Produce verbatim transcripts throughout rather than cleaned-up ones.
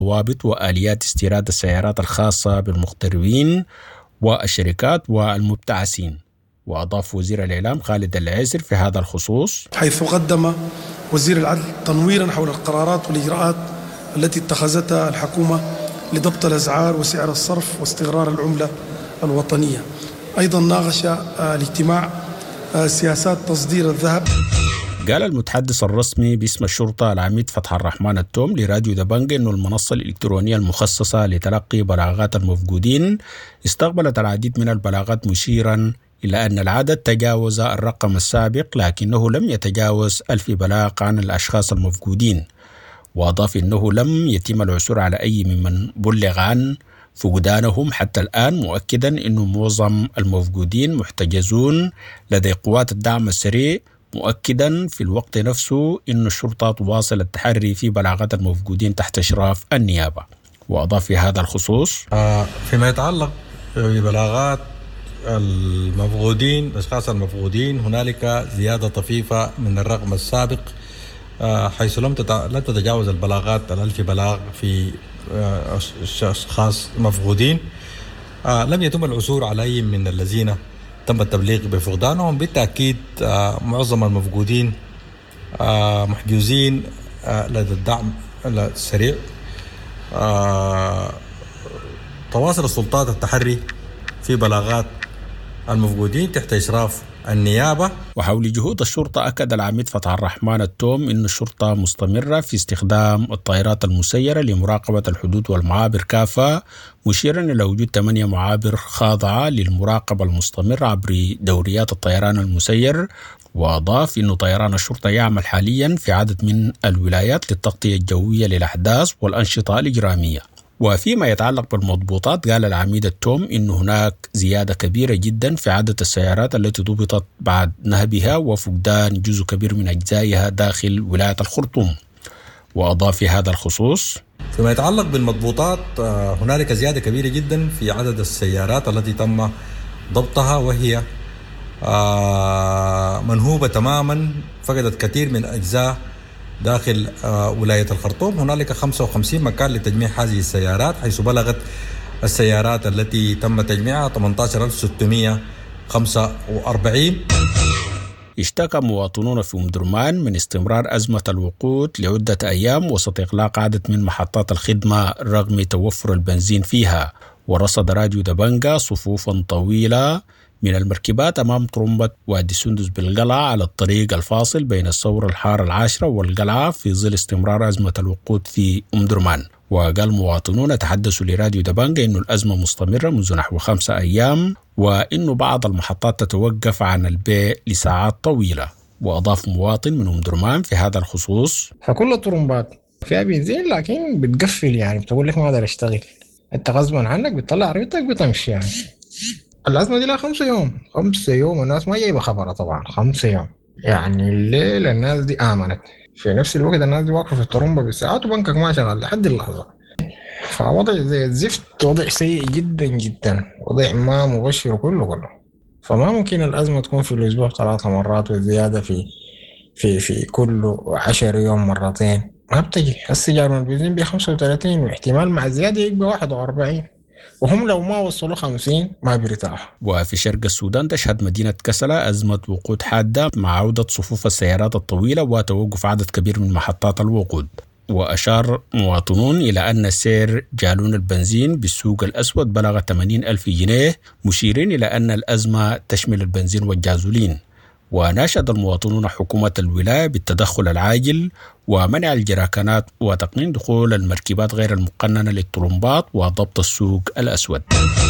ضوابط وآليات استيراد السيارات الخاصة بالمغتربين والشركات والمبتعثين. وأضاف وزير الإعلام خالد العيسر في هذا الخصوص: حيث قدم وزير العدل تنويرا حول القرارات والإجراءات التي اتخذتها الحكومة لضبط الأسعار وسعر الصرف واستقرار العملة الوطنية. أيضا ناقش الاجتماع سياسات تصدير الذهب. قال المتحدث الرسمي باسم الشرطة العميد فتح الرحمن التوم لراديو دبنج إنه المنصة الإلكترونية المخصصة لتلقي بلاغات المفقودين استقبلت العديد من البلاغات، مشيرا إلى أن العدد تجاوز الرقم السابق لكنه لم يتجاوز ألف بلاغ عن الأشخاص المفقودين. وأضاف أنه لم يتم العثور على أي ممن بلغ عن فقدانهم حتى الآن، مؤكدا أن معظم المفقودين محتجزون لدى قوات الدعم السريع، مؤكدا في الوقت نفسه أن الشرطة تواصل التحري في بلاغات المفقودين تحت إشراف النيابة. وأضاف في هذا الخصوص: آه فيما يتعلق ببلاغات المفقودين الأشخاص المفقودين هنالك زيادة طفيفة من الرقم السابق، آه حيث لم لم تتجاوز البلاغات الألف بلاغ في آه أشخاص مفقودين. آه لم يتم العثور على أي من الذين تم التبليغ بفقدانهم. بالتأكيد آه معظم المفقودين آه محجوزين آه لدى الدعم السريع. آه تواصل السلطات التحري في بلاغات المفقودين تحت إشراف النيابة. وحول جهود الشرطة، أكد العميد فتح الرحمن التوم أن الشرطة مستمرة في استخدام الطائرات المسيرة لمراقبة الحدود والمعابر كافة، مشيرا إلى وجود ثمانية معابر خاضعة للمراقبة المستمرة عبر دوريات الطيران المسير. وأضاف أن طيران الشرطة يعمل حاليا في عدد من الولايات للتغطية الجوية للأحداث والأنشطة الإجرامية. وفيما يتعلق بالمضبوطات، قال العميد التوم إن هناك زيادة كبيرة جدا في عدد السيارات التي ضبطت بعد نهبها وفقدان جزء كبير من أجزائها داخل ولاية الخرطوم. وأضاف في هذا الخصوص: فيما يتعلق بالمضبوطات هنالك زيادة كبيرة جدا في عدد السيارات التي تم ضبطها، وهي منهوبة تماما، فقدت كثير من أجزاء داخل ولاية الخرطوم. هنالك خمسة وخمسين مكان لتجميع هذه السيارات، حيث بلغت السيارات التي تم تجميعها ثمانية عشر ألف وستمائة وخمسة وأربعين. اشتكى مواطنون في أم درمان من استمرار أزمة الوقود لعدة أيام وسط إغلاق عدد من محطات الخدمة رغم توفر البنزين فيها. ورصد راديو دبنجة صفوفا طويلة من المركبات أمام طرمبة وادي سندس بالقلعة على الطريق الفاصل بين الثورة الحارة العاشرة والقلعة في ظل استمرار أزمة الوقود في أم درمان. وقال مواطنون تحدثوا لراديو دبنجة إنه الأزمة مستمرة منذ نحو خمسة أيام، وإنه بعض المحطات تتوقف عن البيع لساعات طويلة. وأضاف مواطن من أم درمان في هذا الخصوص: فكل الطرمبات فيها بنزين لكن بتقفل، يعني بتقول لك ما أقدر أشتغل، أنت غصبا عنك بتطلع عربيتك بتمشي. يعني الأزمة دي لها خمسة يوم خمسة يوم الناس ما جايبة خبرها طبعا. خمسة يوم يعني الليل الناس دي آمنت، في نفس الوقت الناس دي واقفة في الطرمبة بالساعات وبنكك ما شغال لحد اللحظة. فوضع زي الزفت، وضع سيء جدا جدا، وضع ما مبشر كله كله. فما ممكن الأزمة تكون في الأسبوع ثلاثة مرات والزيادة في في في كل عشر يوم مرتين، ما بتجي. السجار من البنزين بخمسة وثلاثين واحتمال مع الزيادة يبقى واحد وأربعين، وهم لو ما وصلوا خمسين ما بيرتاحوا. وفي شرق السودان تشهد مدينة كسلة أزمة وقود حادة مع عودة صفوف السيارات الطويلة وتوقف عدد كبير من محطات الوقود. وأشار مواطنون إلى أن سعر جالون البنزين بالسوق الأسود بلغ ثمانين ألف جنيه، مشيرين إلى أن الأزمة تشمل البنزين والجازولين. وناشد المواطنون حكومة الولاية بالتدخل العاجل ومنع الجراكانات وتقنين دخول المركبات غير المقننة للطرمبات وضبط السوق الأسود.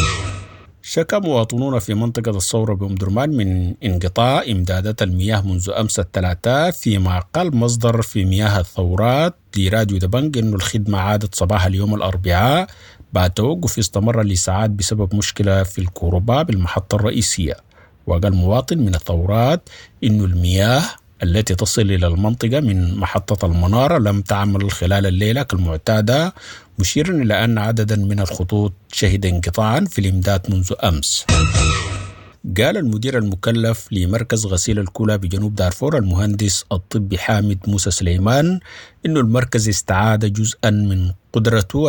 شكى مواطنون في منطقة الثورة بأم درمان من انقطاع إمدادات المياه منذ أمس الثلاثاء، فيما قال مصدر في مياه الثورات لراديو دبنج إنه الخدمة عادت صباح اليوم الأربعاء بعد توقف استمر لساعات بسبب مشكلة في الكهرباء بالمحطة الرئيسية. وقال مواطن من الثورات إنه المياه التي تصل إلى المنطقة من محطة المنارة لم تعمل خلال الليلة كالمعتادة، مشيرا إلى أن عددا من الخطوط شهد انقطاعا في الإمداد منذ أمس. قال المدير المكلف لمركز غسيل الكلى بجنوب دارفور المهندس الطبي حامد موسى سليمان إنه المركز استعاد جزءا من قدرته